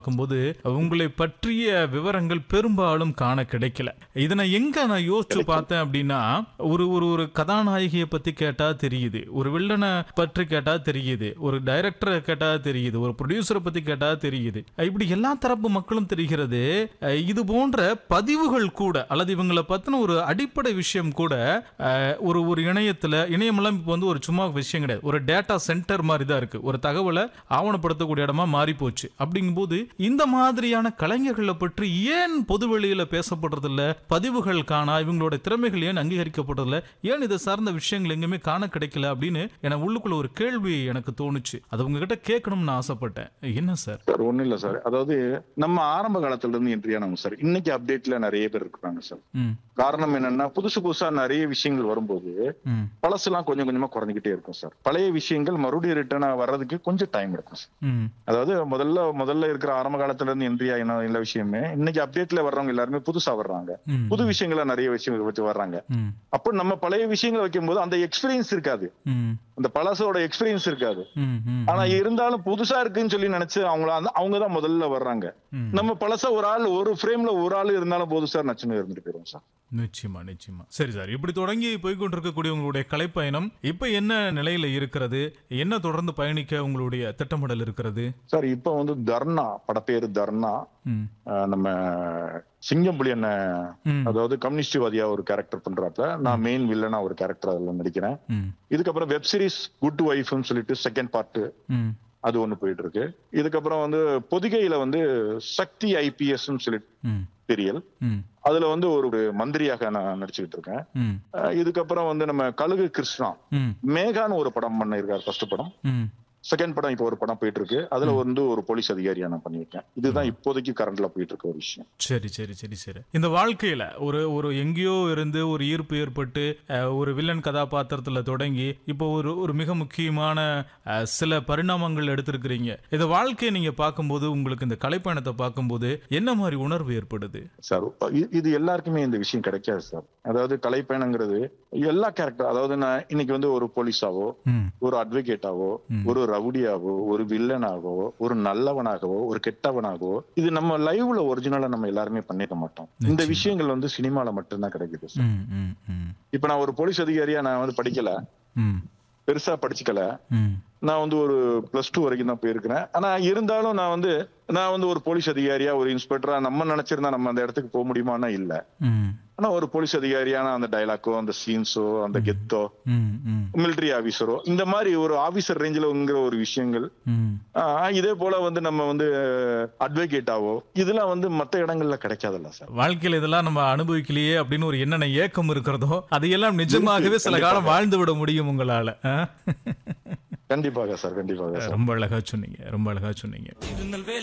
போது உங்களை பற்றிய விவரங்கள் பெரும்பாலும் காண கிடைக்கல. இதனை எங்க நான் யோசிச்சு பார்த்தேன் அப்படின்னா, ஒரு ஒரு ஒரு கதாநாயகியை பத்தி கேட்டா தெரியுது, ஒரு வில்லனை பற்றி கேட்டா தெரியுது, ஒரு டைரக்டரை கேட்டா தெரியுது, ஒரு ப்ரொடியூசரை பத்தி கேட்டா தெரியுது, இப்படி எல்லா தரப்பு மக்களும் தெரிகிறது. இது போன்ற பதிவுகள் கூட அல்லது இவங்களை பத்தின ஒரு அடிப்படை விஷயம் கூட ஒரு ஒரு இணையமெல்லாம் இப்போ வந்து ஒரு சும்மா விஷயம் கிடையாது, ஒரு டேட்டா சென்டர் மாதிரி தான் இருக்கு. ஒரு தகவலை ஆவணப்படுத்தக்கூடிய இடமா மாறி போச்சு. அப்படிங்கும்போது இந்த மாதிரியான கலைஞர்களை பற்றி ஏன் பொதுவெளியில பேசப்படுறதில்ல, பதிவுகள் காணா, இவங்களோட திறமைகள் ஏன் அங்கீகரிக்கப்படுறதில்ல, ஏன் இதை சார்ந்த விஷயங்கள் எங்குமே காண கிடைக்கல அப்படின்னு எனக்கு உள்ளுக்குள்ள ஒரு கேள்வி எனக்கு தோணுச்சு. அது உங்ககிட்ட கேட்கணும்னு ஆசைப்பட்டேன். என்ன சார்? ஒன்னும் இல்ல சார், அதாவது நம்ம ஆரம்ப காலத்துல இருந்து என்ட்ரியானவங்க சார், இன்னைக்கு அப்டேட்ல நிறைய பேர் இருக்காங்க சார். காரணம் என்னன்னா, புதுசா நிறைய விஷயங்கள் வரும்போது பழசுலாம் கொஞ்சம் கொஞ்சமா குறைஞ்சிக்கிட்டே இருக்கும் சார். பழைய விஷயங்கள் மறுபடியும் ரிட்டர்ன் வர்றதுக்கு கொஞ்சம் டைம் எடுக்கும் சார். அதாவது முதல்ல இருக்கிற ஆரம்ப காலத்துல இருந்து என்ட்ரி ஆயின எல்லா விஷயமே இன்னைக்கு அப்டேட்ல வர்றவங்க எல்லாருமே புதுசா வர்றாங்க, புது விஷயங்கள நிறைய விஷயங்கள் வச்சு வர்றாங்க. அப்ப நம்ம பழைய விஷயங்களை வைக்கும் போது அந்த எக்ஸ்பீரியன்ஸ் இருக்காது, அந்த பழசோட எக்ஸ்பீரியன்ஸ் இருக்காது. ஆனா இருந்தாலும் புதுசா இருக்குன்னு சொல்லி நினைச்சு அவங்கதான் முதல்ல வர்றாங்க. நம்ம பழசா ஒரு ஃப்ரேம்ல ஒரு ஆள் இருந்தாலும் போதும் சார், நச்சுன்னு இருந்துட்டு போயிரும் சார். நிச்சயமா. சரி சார், இப்படி தொடங்கி போய்கொண்டிருக்கக்கூடிய உங்களுடைய கலைப்பயணம் இப்ப என்ன நிலையில இருக்கிறது? என்ன தொடர்ந்து பயணிக்க உங்களுடைய திட்டமிடல் இருக்கிறது சார்? இப்ப வந்து தர்ணா படப்பேரு தர்ணா, நம்ம சிங்கம்புலி என்ன, அதாவது கம்யூனிஸ்ட்வாதியா ஒரு கேரக்டர் பண்றாப்ல, நான் மெயின் வில்லனா ஒரு கேரக்டர் அதுல நடிக்கிறேன். இதுக்கப்புறம் வெப் சீரிஸ் குட் வைஃப்னு சொல்லிட்டு செகண்ட் பார்ட் அது ஒண்ணு போயிட்டு இருக்கு. இதுக்கப்புறம் வந்து பொதிகையில வந்து சக்தி IPS சொல்லிட்டு சீரியல், அதுல வந்து ஒரு மந்திரியாக நான் நடிச்சுக்கிட்டு இருக்கேன். இதுக்கப்புறம் வந்து நம்ம கழுகு கிருஷ்ணா மேகான்னு ஒரு படம் பண்ணிருக்காரு, ஃபர்ஸ்ட் படம். செகண்ட் படம் இப்ப ஒரு படம் போயிட்டு இருக்கு, அதுல வந்து ஒரு போலீஸ் அதிகாரியா நான் பண்ணிருக்கேன். இதுதான் இப்போதைக்கு கரண்ட்ல போயிட்டு இருக்க ஒரு விஷயம். சரி. இந்த வாழ்க்கையில ஒரு எங்கேயோ இருந்து ஒரு ஈர்ப்பு ஏற்பட்டு ஒரு வில்லன் கதாபாத்திரத்துல தொடங்கி இப்போ ஒரு மிக முக்கியமான சில பரிணாமங்கள் எடுத்திருக்கிறீங்க. இந்த வாழ்க்கையை நீங்க பார்க்கும்போது, உங்களுக்கு இந்த கலைப்பயணத்தை பார்க்கும்போது என்ன மாதிரி உணர்வு ஏற்படுது சார்? இது எல்லாருக்குமே இந்த விஷயம் கிடைக்காது சார். அதாவது கலைப்பயணங்கிறது எல்லா கேரக்டர், அதாவது நான் இன்னைக்கு வந்து ஒரு போலீஸாவோ, ஒரு அட்வொகேட்டாவோ, ஒரு ரவுடியாவோ, ஒரு வில்லனாகவோ, ஒரு நல்லவனாகவோ, ஒரு கெட்டவனாகவோ, இது நம்ம லைவ்ல ஒரிஜினலா நம்ம எல்லாருமே பண்ணிக்க மாட்டோம். இந்த விஷயங்கள் வந்து சினிமால மட்டும்தான் கிடைக்குது. இப்ப நான் ஒரு போலீஸ் அதிகாரியா நான் வந்து படிக்கல, பெருசா படிச்சுக்கல, நான் வந்து ஒரு +2 வரைக்கும் தான் போயிருக்கிறேன். ஆனா இருந்தாலும் நான் வந்து ஒரு போலீஸ் அதிகாரியா, ஒரு இன்ஸ்பெக்டரா நம்ம நினைச்சிருந்தா நம்ம அந்த இடத்துக்கு போக முடியுமானா இல்ல. ஆனா ஒரு போலீஸ் அதிகாரியான அந்த டைலாக்கோ, அந்த சீன்ஸோ, அந்த கெத்தோ, மிலிட்டரி ஆபீசரோ, இந்த மாதிரி ஒரு ஆபீசர் ரேஞ்சில்ங்கிற ஒரு விஷயங்கள், இதே போல வந்து நம்ம வந்து அட்வொகேட்டாவோ, இதெல்லாம் வந்து மத்த இடங்கள்ல கிடைக்காதுல்ல சார். வாழ்க்கையில இதெல்லாம் நம்ம அனுபவிக்கலையே அப்படின்னு ஒரு என்னென்ன ஏக்கம் இருக்கிறதோ அதையெல்லாம் நிஜமாகவே சில காலம் வாழ்ந்து விட முடியும் உங்களால. கண்டிப்பாக சார், கண்டிப்பாக. ரொம்ப அழகா சொன்னீங்க.